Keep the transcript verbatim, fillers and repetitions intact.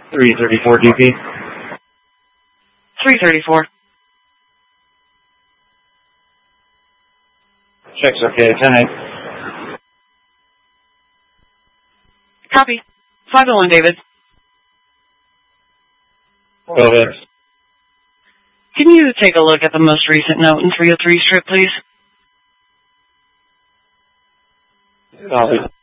three thirty-four D P. three thirty-four. Checks okay, ten eight. Copy. five oh one, David. Go ahead. Can you take a look at the most recent note in three oh three strip, please? Copy.